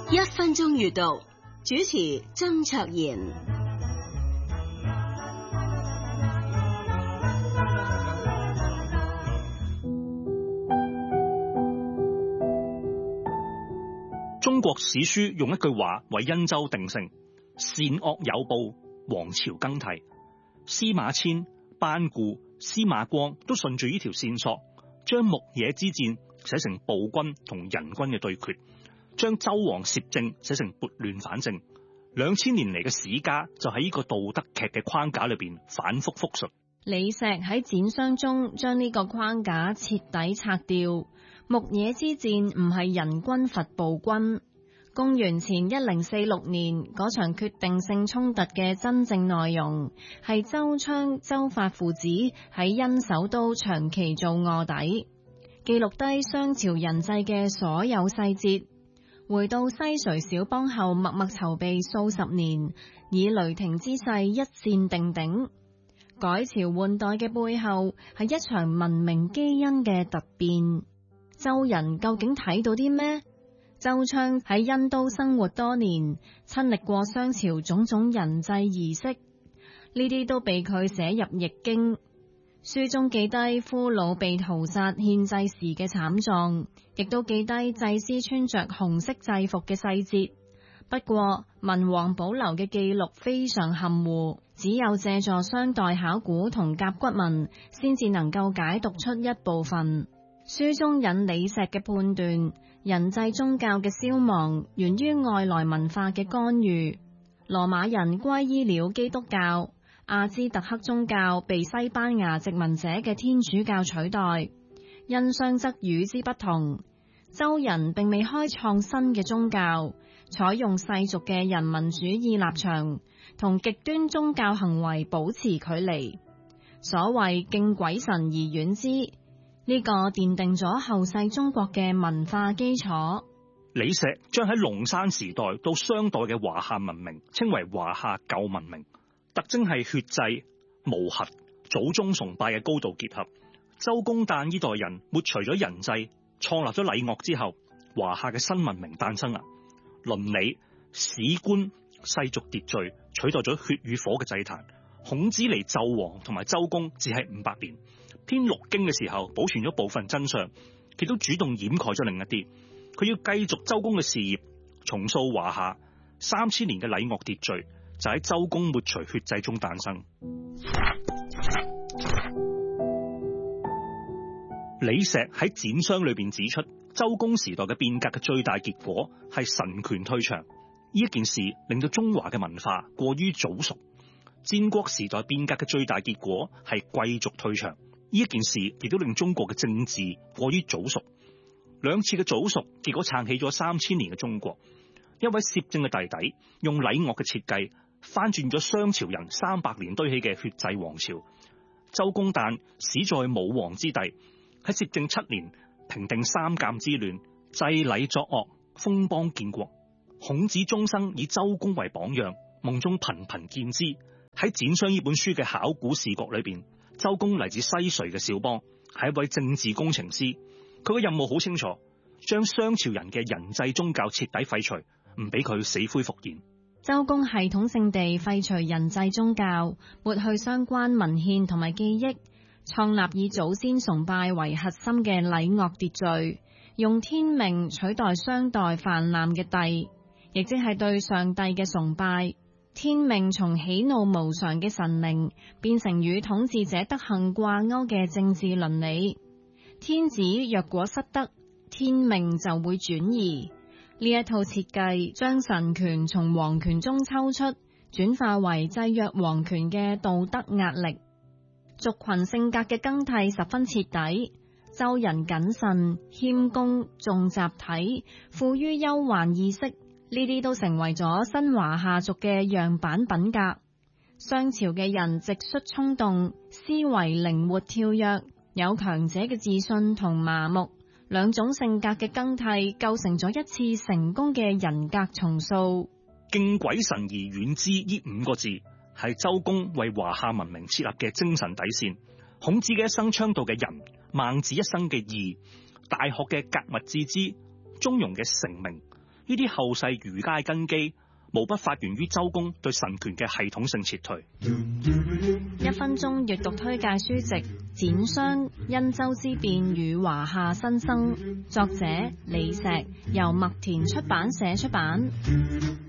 1分鐘閱讀，主持曾卓賢。 中國史書用一句話為殷周定性：善惡有報，王朝更替。司馬遷、班固、司馬光都順住呢條線索，將牧野之戰寫成暴君同人君嘅對決，將周王攝政寫成撥亂反正。2000年嚟嘅史家就喺呢個道德劇嘅框架裏邊反復複述。 李石喺翦商中將呢個框架徹底拆掉。牧野之戰唔係人君伐暴君。公元前1046年嗰場決定性衝突嘅真正內容係周昌、周發父子喺殷首都長期做臥底，記錄低商朝人制嘅所有細節。回到西隋小邦後，默默籌備數十年，以雷霆之勢一戰定鼎。改朝換代嘅背後係一場文明基因嘅突變。周人究竟睇到啲咩？周昌喺殷都生活多年，親歷過商朝種種人制儀式，呢啲都被佢寫入易經。書中記低俘虜被屠殺獻祭時嘅慘狀，亦都記低祭司穿着紅色制服嘅細節。不過文王保留嘅記錄非常含糊，只有借助商代考古同甲骨文，先至能夠解讀出一部分。書中引李石嘅判斷，人制宗教嘅消亡源於外來文化嘅干預。羅馬人歸依了基督教，阿茲特克宗教被西班牙殖民者嘅天主教取代。殷商則與之不同，周人並未開創新嘅宗教，採用世俗嘅人民主義立場，同極端宗教行為保持距離。所謂敬鬼神而遠之，呢個奠定咗後世中國嘅文化基礎。 李石將喺龍山時代到商代嘅華夏文明稱為華夏舊文明，特徵係血祭、巫覡、祖宗崇拜嘅高度結合。周公旦呢代人抹除咗人制，創立咗禮樂之後，華夏嘅新文明誕生啦。倫理、史觀、世俗秩序取代咗血與火嘅祭壇。孔子離紂王同埋周公只係500年。編六經嘅時候保存咗部分真相，亦都主動掩蓋咗另一啲。佢要繼續周公嘅事業，重塑華夏3000年嘅禮樂秩序，就喺周公抹除血祭中誕生。李石喺翦商裏邊指出，周公時代嘅變革嘅最大結果係神權退場。呢一件事令到中華嘅文化過於早熟。戰國時代變革嘅最大結果係貴族退場。呢一件事亦都令中國嘅政治過於早熟。兩次嘅早熟，結果撐起咗3000年嘅中國。一位攝政嘅弟弟用禮樂嘅設計翻轉咗商朝人300年堆起嘅血祭王朝。周公旦始在武王之地，喺攝政7年平定三監之亂，制禮作樂，封邦建國。孔子終生以周公為榜樣，夢中頻頻見之。喺翦商呢本書嘅考古視角裏邊，周公嚟自西隋嘅邵邦，係一位政治工程師。佢嘅任務好清楚，將商朝人嘅人制宗教徹底廢除，唔俾佢死灰復燃。 周公系統性地廢除人制宗教，抹去相關文獻同埋記憶，創立以祖先崇拜為核心嘅禮樂秩序，用天命取代商代泛濫嘅帝，亦即係對上帝嘅崇拜。天命從喜怒無常嘅神靈變成與統治者德行掛鈎嘅政治倫理。天子若果失德，天命就會轉移。呢一套設計將神權從皇權中抽出，轉化為制約皇權嘅道德壓力。族群性格嘅更替十分徹底。周人謹慎、謙恭、重集體，富於憂患意識。呢啲都成為咗新華夏族嘅樣板品格。商朝嘅人直率衝動，思維靈活跳躍，有強者嘅自信同麻木，兩種性格嘅更替構成咗一次成功嘅人格重塑。 敬鬼神而遠之呢5個字係周公為華夏文明設立嘅精神底線。孔子嘅一生倡導嘅仁，孟子一生嘅義，大學嘅格物致知，中庸嘅成名， 呢啲後世儒家嘅根基，無不發源於周公對神權嘅系統性撤退。 1分鐘閱讀推介書籍《剪霜：殷周之變與華夏新生》，作者李碩，由麥田出版社出版。